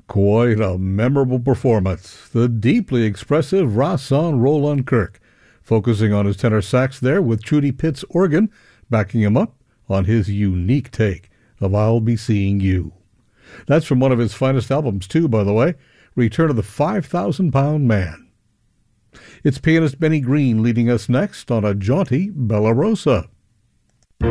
Quite a memorable performance. The deeply expressive Rasson Roland Kirk, focusing on his tenor sax there with Trudy Pitt's organ, backing him up on his unique take of I'll Be Seeing You. That's from one of his finest albums too, by the way, Return of the 5,000-Pound Man. It's pianist Benny Green leading us next on a jaunty Bella Rosa.